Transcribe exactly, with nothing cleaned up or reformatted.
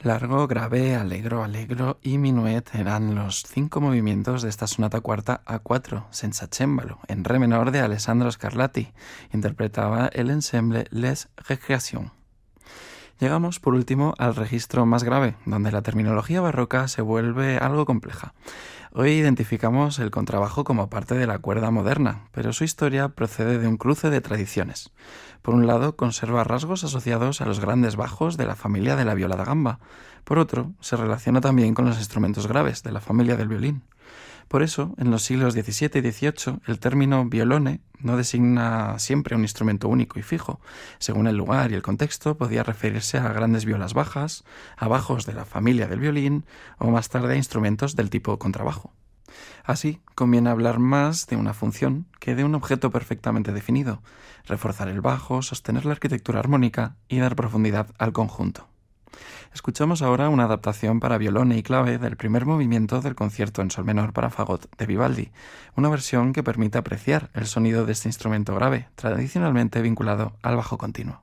Largo, grave, allegro, allegro y minuet eran los cinco movimientos de esta sonata cuarta a cuatro, senza cembalo, en re menor de Alessandro Scarlatti. Interpretaba el ensemble Les Récréations. Llegamos, por último, al registro más grave, donde la terminología barroca se vuelve algo compleja. Hoy identificamos el contrabajo como parte de la cuerda moderna, pero su historia procede de un cruce de tradiciones. Por un lado, conserva rasgos asociados a los grandes bajos de la familia de la viola da gamba. Por otro, se relaciona también con los instrumentos graves de la familia del violín. Por eso, en los siglos diecisiete y dieciocho, el término violone no designa siempre un instrumento único y fijo. Según el lugar y el contexto, podía referirse a grandes violas bajas, a bajos de la familia del violín o más tarde a instrumentos del tipo contrabajo. Así, conviene hablar más de una función que de un objeto perfectamente definido, reforzar el bajo, sostener la arquitectura armónica y dar profundidad al conjunto. Escuchamos ahora una adaptación para violone y clave del primer movimiento del concierto en sol menor para fagot de Vivaldi, una versión que permite apreciar el sonido de este instrumento grave, tradicionalmente vinculado al bajo continuo.